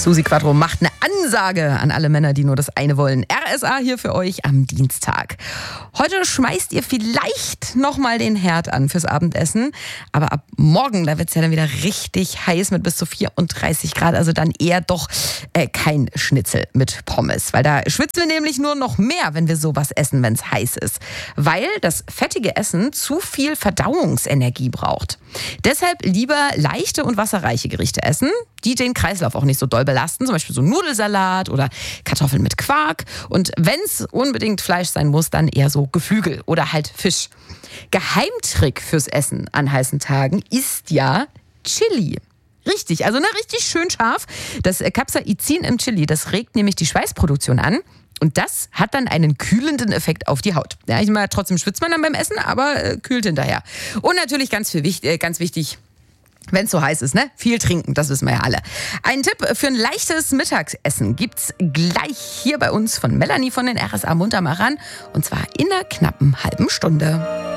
Susi Quattro macht eine Ansage an alle Männer, die nur das eine wollen. RSA hier für euch am Dienstag. Heute schmeißt ihr vielleicht nochmal den Herd an fürs Abendessen. Aber ab morgen, da wird es ja dann wieder richtig heiß mit bis zu 34 Grad. Also dann eher doch kein Schnitzel mit Pommes. Weil da schwitzen wir nämlich nur noch mehr, wenn wir sowas essen, wenn es heiß ist. Weil das fettige Essen zu viel Verdauungsenergie braucht. Deshalb lieber leichte und wasserreiche Gerichte essen, die den Kreislauf auch nicht so doll belasten. Zum Beispiel so Nudelsalat oder Kartoffeln mit Quark. Und wenn es unbedingt Fleisch sein muss, dann eher so Geflügel oder halt Fisch. Geheimtrick fürs Essen an heißen Tagen ist ja Chili. Richtig, also richtig schön scharf. Das Capsaicin im Chili, das regt nämlich die Schweißproduktion an. Und das hat dann einen kühlenden Effekt auf die Haut. Ja, ich meine, trotzdem schwitzt man dann beim Essen, aber kühlt hinterher. Und natürlich ganz wichtig, wenn es so heiß ist, ne? Viel trinken, das wissen wir ja alle. Ein Tipp für ein leichtes Mittagessen gibt's gleich hier bei uns von Melanie von den RSA Munter mal ran. Und zwar in einer knappen halben Stunde.